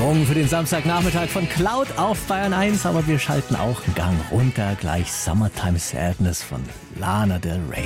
Schwung für den Samstagnachmittag von Cloud auf Bayern 1, aber wir schalten auch einen Gang runter, gleich Summertime Sadness von Lana Del Rey.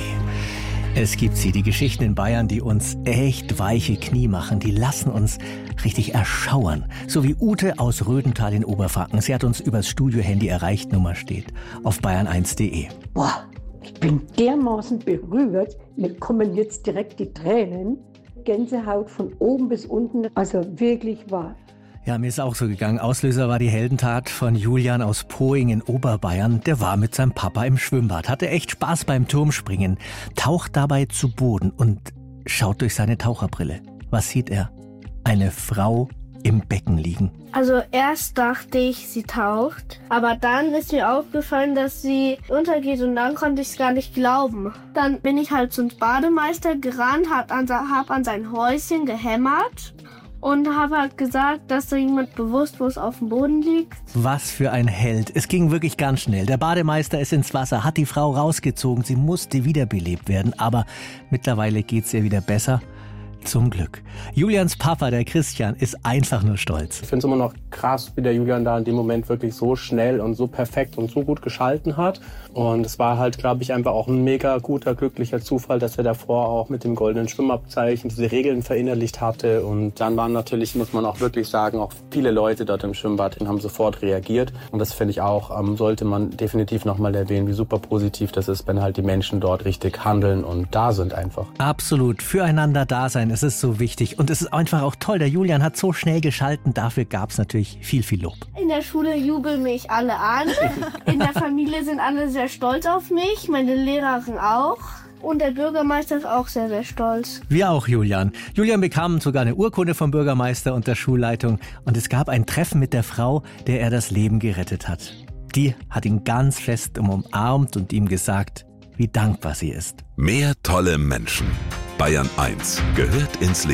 Es gibt sie, die Geschichten in Bayern, die uns echt weiche Knie machen, die lassen uns richtig erschauern. So wie Ute aus Rödental in Oberfranken. Sie hat uns übers Studio-Handy erreicht, Nummer steht auf bayern1.de. Boah, ich bin dermaßen berührt, mir kommen jetzt direkt die Tränen. Gänsehaut von oben bis unten, also wirklich wahr. Ja, mir ist auch so gegangen. Auslöser war die Heldentat von Julian aus Poing in Oberbayern. Der war mit seinem Papa im Schwimmbad, hatte echt Spaß beim Turmspringen, taucht dabei zu Boden und schaut durch seine Taucherbrille. Was sieht er? Eine Frau im Becken liegen. Also erst dachte ich, sie taucht, aber dann ist mir aufgefallen, dass sie untergeht und dann konnte ich es gar nicht glauben. Dann bin ich halt zum Bademeister gerannt, hab an sein Häuschen gehämmert und habe halt gesagt, dass da jemand bewusstlos auf dem Boden liegt. Was für ein Held. Es ging wirklich ganz schnell. Der Bademeister ist ins Wasser, hat die Frau rausgezogen. Sie musste wiederbelebt werden, aber mittlerweile geht's ihr wieder besser. Zum Glück. Julians Papa, der Christian, ist einfach nur stolz. Ich finde es immer noch krass, wie der Julian da in dem Moment wirklich so schnell und so perfekt und so gut geschalten hat. Und es war halt, glaube ich, einfach auch ein mega guter, glücklicher Zufall, dass er davor auch mit dem goldenen Schwimmabzeichen diese Regeln verinnerlicht hatte. Und dann waren natürlich, muss man auch wirklich sagen, auch viele Leute dort im Schwimmbad und haben sofort reagiert. Und das finde ich auch, sollte man definitiv nochmal erwähnen, wie super positiv das ist, wenn halt die Menschen dort richtig handeln und da sind einfach. Absolut, füreinander da sein. Es ist so wichtig und es ist einfach auch toll. Der Julian hat so schnell geschalten, dafür gab es natürlich viel, viel Lob. In der Schule jubeln mich alle an. In der Familie sind alle sehr stolz auf mich, meine Lehrerin auch. Und der Bürgermeister ist auch sehr, sehr stolz. Wir auch, Julian. Julian bekam sogar eine Urkunde vom Bürgermeister und der Schulleitung. Und es gab ein Treffen mit der Frau, der er das Leben gerettet hat. Die hat ihn ganz fest umarmt und ihm gesagt, wie dankbar sie ist. Mehr tolle Menschen. Bayern 1 gehört ins Leben.